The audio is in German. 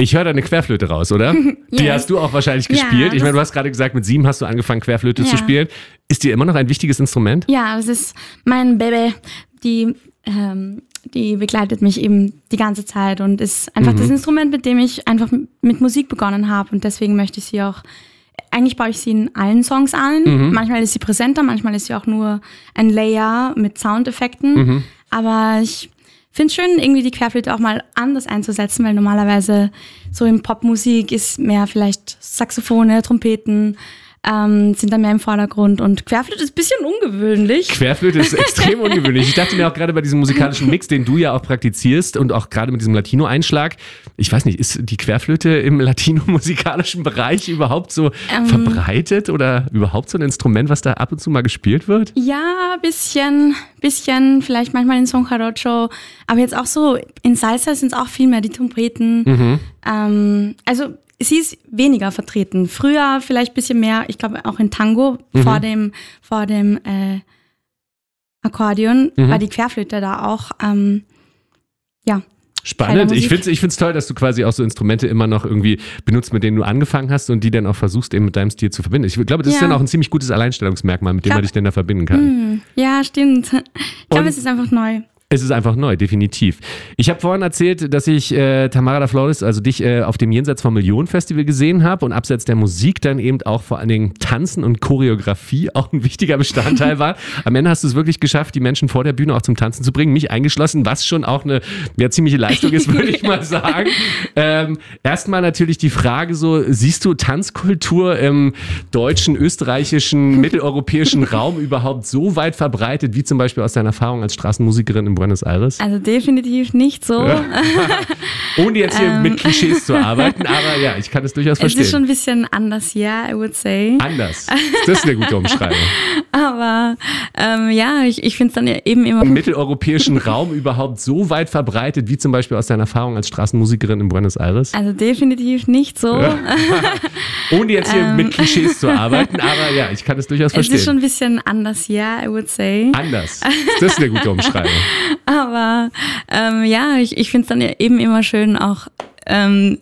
Ich höre da eine Querflöte raus, oder? Die hast du auch wahrscheinlich gespielt. Ich meine, du hast gerade gesagt, mit 7 hast du angefangen, Querflöte zu spielen. Ist dir immer noch ein wichtiges Instrument? Ja, das ist mein Baby, die begleitet mich eben die ganze Zeit und ist einfach das Instrument, mit dem ich einfach mit Musik begonnen habe. Und deswegen möchte ich sie auch, eigentlich baue ich sie in allen Songs ein. Manchmal ist sie präsenter, manchmal ist sie auch nur ein Layer mit Soundeffekten. Aber ich finde es schön, irgendwie die Querflöte auch mal anders einzusetzen, weil normalerweise so in Popmusik ist mehr vielleicht Saxophone, Trompeten, sind dann mehr im Vordergrund und Querflöte ist ein bisschen ungewöhnlich. Querflöte ist extrem ungewöhnlich. Ich dachte mir auch gerade bei diesem musikalischen Mix, den du ja auch praktizierst und auch gerade mit diesem Latino-Einschlag, ich weiß nicht, ist die Querflöte im latino-musikalischen Bereich überhaupt so verbreitet oder überhaupt so ein Instrument, was da ab und zu mal gespielt wird? Ja, bisschen, vielleicht manchmal in Son Jarocho, aber jetzt auch so in Salsa sind es auch viel mehr die Trompeten. Also sie ist weniger vertreten. Früher vielleicht ein bisschen mehr, ich glaube auch in Tango vor dem Akkordeon war die Querflöte da auch, Spannend. Ich find's toll, dass du quasi auch so Instrumente immer noch irgendwie benutzt, mit denen du angefangen hast und die dann auch versuchst, eben mit deinem Stil zu verbinden. Ich glaube, das ist dann auch ein ziemlich gutes Alleinstellungsmerkmal, mit dem man dich dann da verbinden kann. Ja, stimmt. Ich glaube, es ist einfach neu. Es ist einfach neu, definitiv. Ich habe vorhin erzählt, dass ich Tamara da Flores, also dich auf dem Jenseits von Millionen Festival gesehen habe und abseits der Musik dann eben auch vor allen Dingen Tanzen und Choreografie auch ein wichtiger Bestandteil war. Am Ende hast du es wirklich geschafft, die Menschen vor der Bühne auch zum Tanzen zu bringen, mich eingeschlossen, was schon auch eine ziemliche Leistung ist, würde ich mal sagen. Erstmal natürlich die Frage so, siehst du Tanzkultur im deutschen, österreichischen, mitteleuropäischen Raum überhaupt so weit verbreitet, wie zum Beispiel aus deiner Erfahrung als Straßenmusikerin in Buenos Aires? Also definitiv nicht so. Ohne jetzt hier mit Klischees zu arbeiten, aber ja, ich kann es durchaus verstehen. Es ist schon ein bisschen anders, ja, I would say. Anders? Das ist eine gute Umschreibung. Aber ich finde es dann eben immer... Im mitteleuropäischen Raum überhaupt so weit verbreitet, wie zum Beispiel aus deiner Erfahrung als Straßenmusikerin in Buenos Aires? Also definitiv nicht so. Ohne jetzt hier mit Klischees zu arbeiten, aber ja, ich kann es durchaus verstehen. Es ist schon ein bisschen anders, ja, I would say. Anders? Das ist eine gute Umschreibung. Aber ich finde es dann eben immer schön, auch